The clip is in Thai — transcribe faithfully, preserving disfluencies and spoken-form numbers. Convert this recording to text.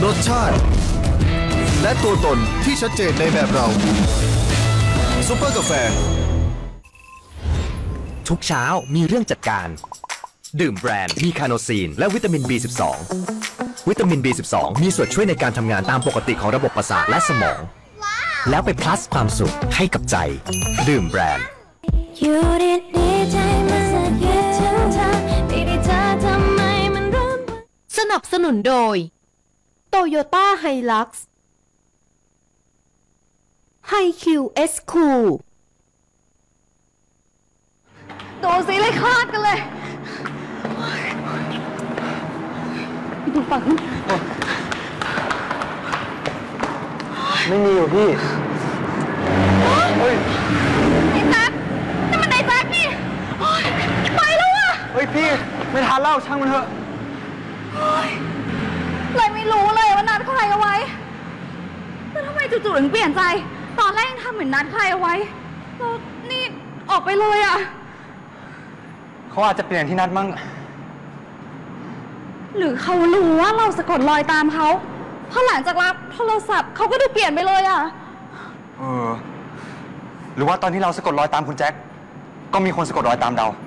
รสชาติและตัวตนที่ชัดเจนในแบบเราซุปเปอร์กาแฟทุกเช้ามีเรื่องจัดการ ดื่มแบรนด์มีคาโนซีนและวิตามิน บี สิบสอง วิตามิน บี สิบสอง มีส่วนช่วยในการทำงานตามปกติของระบบประสาทและสมอง แล้วไป plus ความสุขให้กับใจ ดื่มแบรนด์อยู่ดีๆใจมันสักคิดถึงเธอไม่ได้เธอทำไมมันเริ่มสนับสนุนโดย Toyota Hilux Hi-Q S Cool ดูสิเลยคลาดกันเลยดูฝั่งนู้นไม่มีอยู่พี่เฮ้ยไอ้แจ๊คนี่มันไอ้แจ๊คนี่โอ๊ยไปแล้วอ่ะเฮ้ยพี่ไม่ทันแล้วช่างมันเถอะเลยไม่รู้เลยว่านัดใครเอาไว้แล้วทำไมจู่ๆถึงเปลี่ยนใจ ตอนแรกยังทำเหมือนนัดใครเอาไว้แล้วนี่ออกไปเลยอ่ะเขาอาจจะเปลี่ยนที่นัดมั้งหรือเขารู้ว่าเราสะกดรอยตามเขาเพราะหลังจากรับโทรศัพท์เขาก็ดูเปลี่ยนไปเลยอ่ะเออหรือว่าตอนที่เราสะกดรอยตามคุณแจ็คก็มีคนสะกดรอยตามเรา